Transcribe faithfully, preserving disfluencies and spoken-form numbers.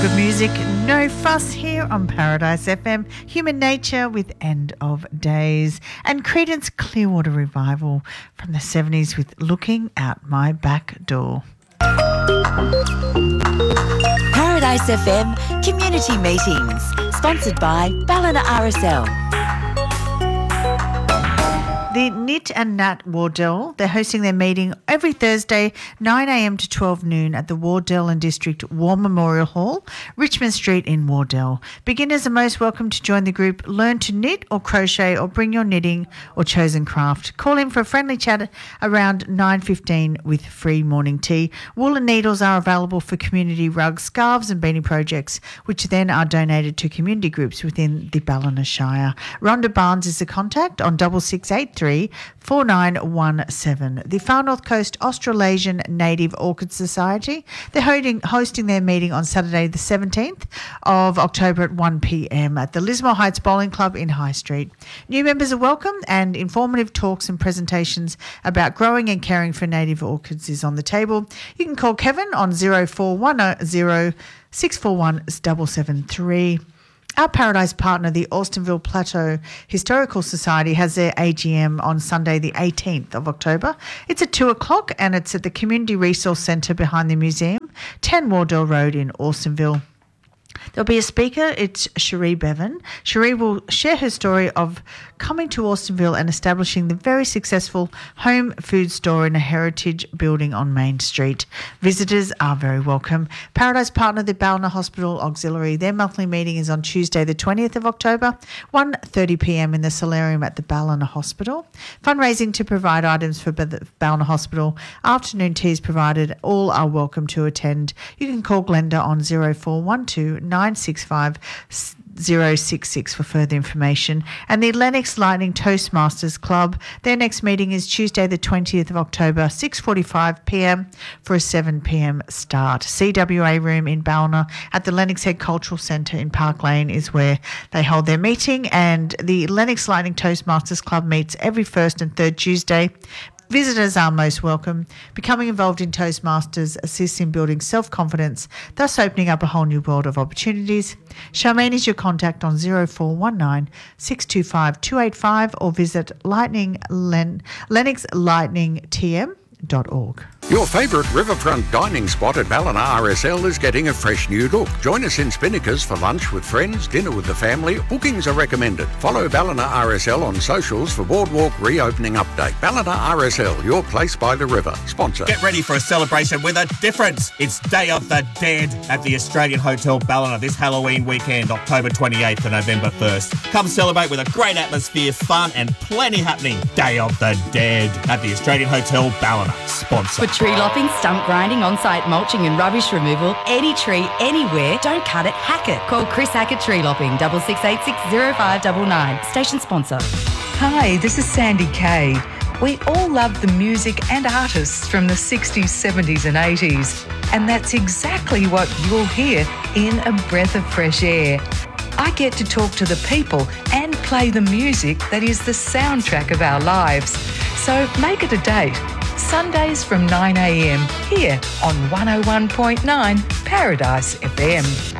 Good music, no fuss here on Paradise F M. Human Nature with End of Days. And Creedence Clearwater Revival from the seventies with Looking Out My Back Door. Paradise F M Community Meetings, sponsored by Ballina R S L. The Knit and Nat Wardell, they're hosting their meeting every Thursday, nine a.m. to twelve noon at the Wardell and District War Memorial Hall, Richmond Street in Wardell. Beginners are most welcome to join the group. Learn to knit or crochet or bring your knitting or chosen craft. Call in for a friendly chat around nine fifteen with free morning tea. Wool and needles are available for community rugs, scarves and beanie projects, which then are donated to community groups within the Ballina Shire. Rhonda Barnes is the contact on double six eight three four nine one seven. The Far North Coast Australasian Native Orchid Society, they're hosting, hosting their meeting on Saturday the seventeenth of October at one p.m. at the Lismore Heights Bowling Club in High Street. New members are welcome and informative talks and presentations about growing and caring for native orchids is on the table. You can call Kevin on zero four one zero six four one seven seven three. Our Paradise partner, the Austinville Plateau Historical Society, has their A G M on Sunday the eighteenth of October. It's at two o'clock and it's at the Community Resource Centre behind the museum, ten Wardell Road in Austinville. There'll be a speaker, it's Cherie Bevan. Cherie will share her story of coming to Austinville and establishing the very successful home food store in a heritage building on Main Street. Visitors are very welcome. Paradise partner, the Ballina Hospital Auxiliary. Their monthly meeting is on Tuesday the twentieth of October, one thirty p.m. in the solarium at the Ballina Hospital. Fundraising to provide items for the Ballina Hospital. Afternoon tea is provided. All are welcome to attend. You can call Glenda on zero four one two nine six five zero six six for further information. And the Lennox Lightning Toastmasters Club, their next meeting is Tuesday the twentieth of October, six forty-five p.m. for a seven p.m. start. C W A room in Ballina at the Lennox Head Cultural Centre in Park Lane is where they hold their meeting, and the Lennox Lightning Toastmasters Club meets every first and third Tuesday. Visitors are most welcome. Becoming involved in Toastmasters assists in building self-confidence, thus opening up a whole new world of opportunities. Charmaine is your contact on zero four one nine six two five two eight five or visit Lightning Len- Lennox Lightning T M dot org. Your favourite riverfront dining spot at Ballina R S L is getting a fresh new look. Join us in Spinnaker's for lunch with friends, dinner with the family. Bookings are recommended. Follow Ballina R S L on socials for Boardwalk reopening update. Ballina R S L, your place by the river. Sponsor. Get ready for a celebration with a difference. It's Day of the Dead at the Australian Hotel Ballina this Halloween weekend, October twenty-eighth to November first. Come celebrate with a great atmosphere, fun and plenty happening. Day of the Dead at the Australian Hotel Ballina. Sponsor. For tree lopping, stump grinding, on-site mulching and rubbish removal, any tree, anywhere, don't cut it, hack it. Call Chris Hackett Tree Lopping, double six eight six zero five nine nine. Station sponsor. Hi, this is Sandy Kay. We all love the music and artists from the sixties, seventies and eighties. And that's exactly what you'll hear in A Breath of Fresh Air. I get to talk to the people and play the music that is the soundtrack of our lives. So make it a date. Sundays from nine a.m. here on one oh one point nine Paradise F M.